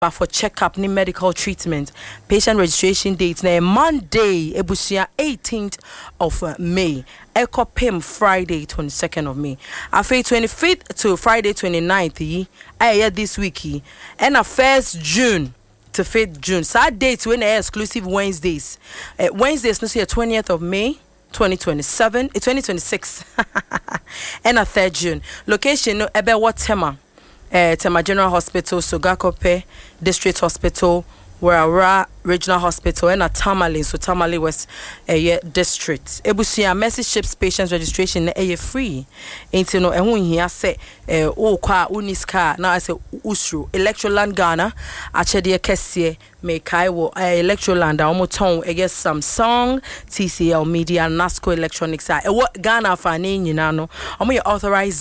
for checkup ni medical treatment. Patient registration date na Monday ebusia 18th of May. Ekopim Friday 22nd of May. After 25th to Friday 29th this week and 1st June to 5th June. Sad dates when exclusive Wednesdays. Wednesdays no see 20th of May 2027, 2026 and 3rd June. Location no ebe what tema. Tema General Hospital, Sogakope District Hospital, Wara Regional Hospital, and Tamale, so Tamale West District. Ebusia message ships patients registration free. Ain't no here say kwa uniska now I say usru Electroland Ghana achede kese me kaiwo Electroland omoton Samsung, TCL Media, Nasco Electronics Ghana fa ne nyina no omo authorized